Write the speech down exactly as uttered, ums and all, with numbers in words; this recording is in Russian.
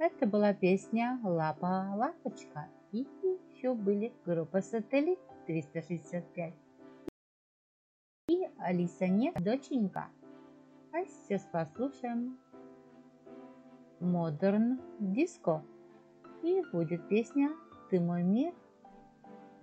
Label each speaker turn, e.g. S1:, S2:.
S1: Это была песня «Лапа лапочка». И еще были группа «Сателлит» триста шестьдесят пять и «Алиса нет, доченька». А сейчас послушаем Modern Disco. И будет песня «Ты мой мир,